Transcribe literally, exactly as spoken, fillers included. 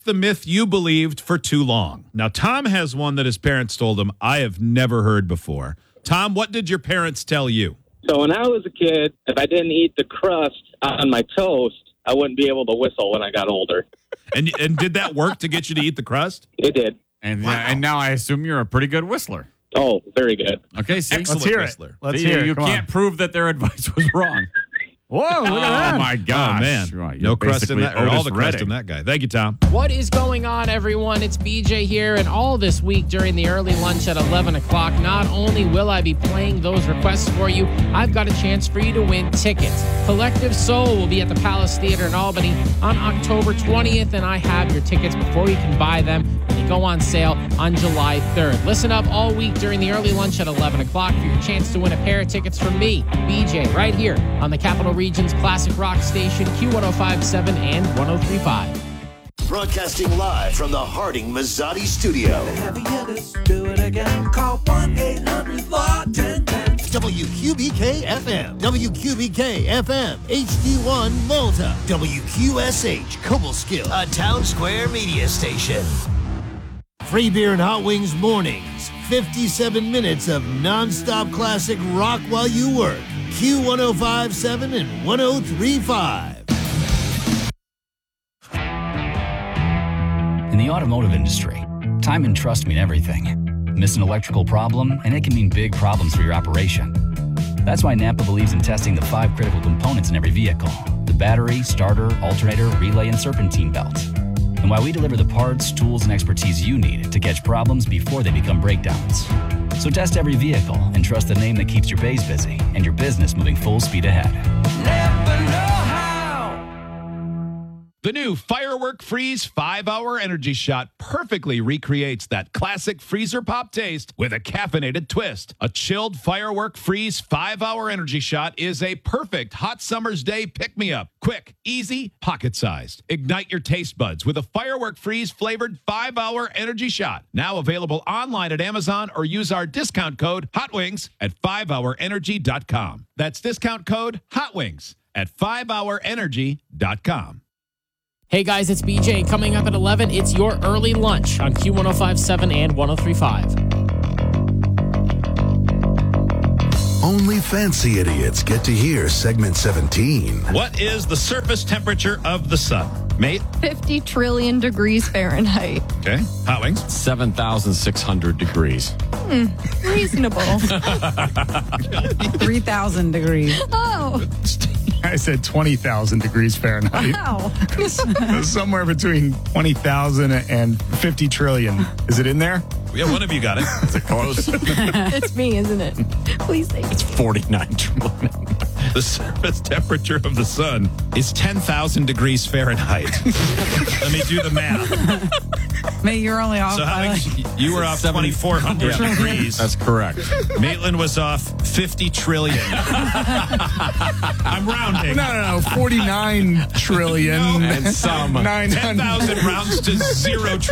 the myth you believed for too long. Now, Tom has one that his parents told him I have never heard before. Tom, what did your parents tell you? So when I was a kid, if I didn't eat the crust on my toast, I wouldn't be able to whistle when I got older. And and did that work to get you to eat the crust? It did. And Wow. uh, and now I assume you're a pretty good whistler. Oh, very good. Okay, see? Excellent Let's hear whistler. it. Let's See, hear you it. Come can't on. prove that their advice was wrong. Whoa, look at that. Oh, my gosh. Oh, man. Right, No you're crust in basically that, or all Otis the crust Redding. in that guy. Thank you, Tom. What is going on, everyone? It's B J here, and all this week during the early lunch at eleven o'clock, not only will I be playing those requests for you, I've got a chance for you to win tickets. Collective Soul will be at the Palace Theater in Albany on October twentieth, and I have your tickets before you can buy them. They go on sale on July third. Listen up all week during the early lunch at eleven o'clock for your chance to win a pair of tickets from me, B J, right here on the Capital Region's Classic Rock Station, Q one oh five point seven and one oh three point five. Broadcasting live from the Harding Mazzotti studio. Do it again. Call one eight hundred L O C ten ten. W Q B K F M, W Q B K F M, H D one Malta, W Q S H Cobleskill, a Town Square media station. Free beer and hot wings mornings. fifty-seven minutes of nonstop classic rock while you work. Q one oh five point seven and one oh three point five. In the automotive industry, time and trust mean everything. Miss an electrical problem, and it can mean big problems for your operation. That's why Napa believes in testing the five critical components in every vehicle: the battery, starter, alternator, relay, and serpentine belt. And why we deliver the parts, tools, and expertise you need to catch problems before they become breakdowns. So test every vehicle and trust the name that keeps your bays busy and your business moving full speed ahead. Never know how. The new Firework Freeze five hour Energy Shot perfectly recreates that classic freezer pop taste with a caffeinated twist. A chilled Firework Freeze five hour Energy Shot is a perfect hot summer's day pick-me-up. Quick, easy, pocket-sized. Ignite your taste buds with a Firework Freeze flavored five hour Energy Shot. Now available online at Amazon, or use our discount code HOTWINGS at five hour energy dot com. That's discount code HOTWINGS at five hour energy dot com. Hey guys, it's B J. Coming up at eleven, it's your early lunch on Q one oh five point seven and one oh three point five. Only fancy idiots get to hear segment seventeen. What is the surface temperature of the sun? Mate? fifty trillion degrees Fahrenheit. Okay. Hot Wings? seven thousand six hundred degrees. Hmm, reasonable. three thousand degrees. Oh, I said twenty thousand degrees Fahrenheit. wow. Somewhere between twenty thousand and fifty trillion. Is it in there? Yeah, one of you got it. Is it close? It's me, isn't it? Please say It's forty-nine trillion. The surface temperature of the sun is ten thousand degrees Fahrenheit. Let me do the math. Mate, you're only off So by how like, many, you were off twenty-four hundred Yeah. degrees. That's correct. Maitland was off fifty trillion. I'm rounding. No, no, no. forty-nine trillion. And some. nine ten hundred. thousand rounds to zero